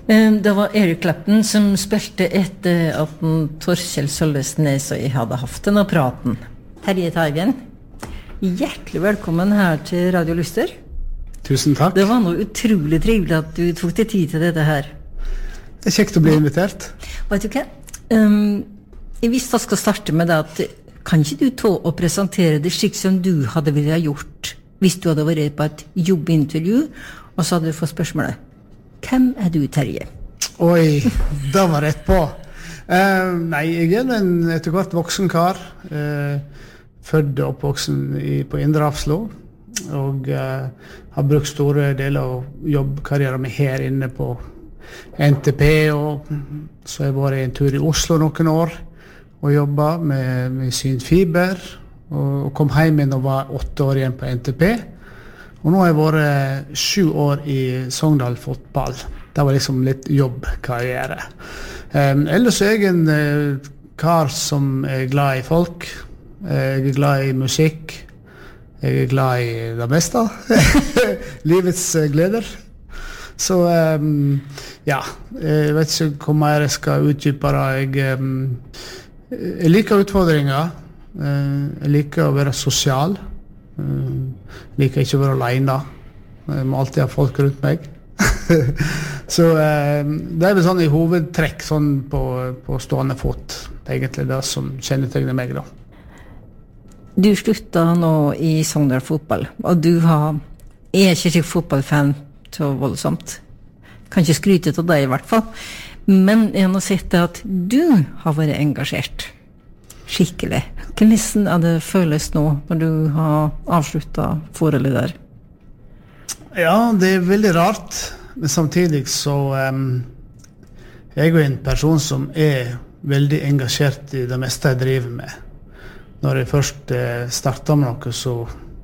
Det var Eric Clapton som spilte etter at Torkjell Sølvesnes og jeg hadde haft denne praten. Terje Teigen, hjertelig velkommen her til Radio Lyster. Tusen takk. Det var noe utrolig trivelig at du tok deg tid til dette her. Det kjekt å bli invitert. Vet du hva? Jeg visste jeg skal starte med det at kan ikke du ta og presentere det slik som du hadde ville ha gjort hvis du hadde vært på et jobbintervju, og så hadde du fått spørsmålet. Hvem du, Terje? Oi, det var rett på. Nei, jeg en etter hvert voksen kar. Født og oppvoksen på Indre Hafslo. Og har brukt store deler av jobbkarrieren min her inne på NTP. Og så har jeg vært en tur i Oslo noen år og jobbet med synfiber. Og kom hjem igjen og var 8 år igjen på NTP. Og nå har jeg vært 7 år i Sogndal fotball. Det var liksom litt jobbkarriere. Ellers er jeg en kar som er glad i folk. Jeg er glad i musikk. Jeg er glad i det meste. Livets gleder. Så ja, jeg vet ikke hvor mer jeg skal utdype det. Jeg liker utfordringer. Jeg liker å være sosial. Liker ikke å være alene. Jeg må alltid ha folk rundt meg. Så det vel sånn i hovedtrekk sånn på stående fot. Det er egentlig det som kjennetegner meg da. Du sluttet nå i Sogndal fotball, og du er ikke slik fotballfan så voldsomt. Kan ikke skryte til deg i hvert fall. Men jeg har sett at du har vært engasjert. Skikkelig. Hvordan det føles nå når du har avsluttet forholdet der? Ja, det veldig rart. Men samtidig så jeg jo en person som veldig engasjert i det meste jeg driver med. Når jeg først starter med noe, så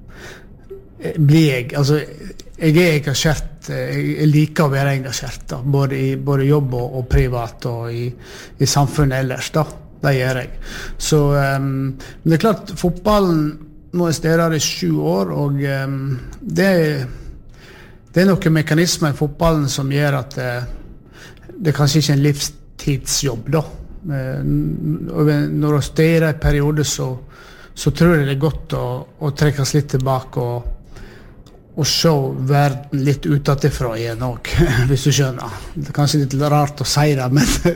blir jeg, altså jeg engasjert, jeg liker å være engasjert da, både jobb og privat og i samfunnet ellers da. Det gjør jeg. Så men det klart, fotballen nå stedet i 7 år, og det noen mekanismer i fotballen som gjør at det kanskje ikke en livstidsjobb da. Når du stedet i periode, så tror jeg det er godt å trekkes litt tilbake og se verden litt utenfra igjen også, hvis du skjønner. Det er kanskje litt rart å si det,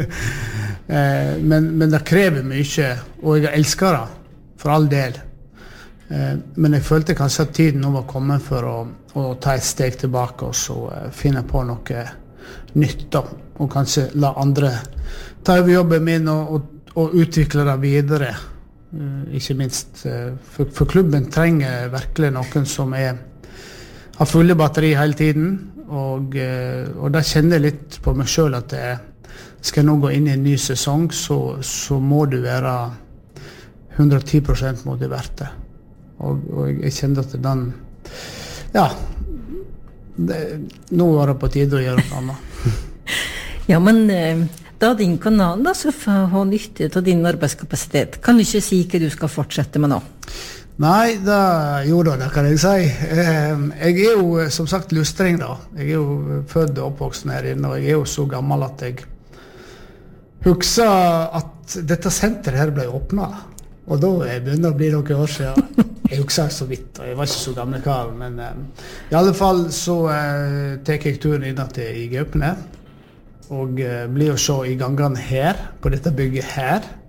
men det krever mye, og jeg elsker det, for all del. Men jeg følte kanskje at tiden nå var kommet for å ta et steg tilbake og så finne på noe nytt da, og kanskje la andre ta over jobben min og utvikle det videre. Ikke minst, for klubben trenger virkelig noen som har fulle batteri hele tiden, og da kjenner jeg litt på meg selv at skal jeg nå gå inn i en ny sesong, så må du være 110% motivert. Og jeg kjente at nå var det på tide å gjøre noe annet. Ja, men da din kanal da, så får ha nytte av din arbeidskapasitet. Kan du ikke si hva du skal fortsette med nå? Nei, det kan jeg si. Jeg jo som sagt lustring da. Jeg jo født og oppvoksen her inne, og jeg jo så gammel at jeg husker at dette senteret her ble åpnet. Og da begynner det å bli noen år siden. Jeg husker så vidt, og jeg var ikke så gamle kar, men i alle fall så tek jeg turen inn til i Gaupne, og blir å se i gangene her, på dette bygget her.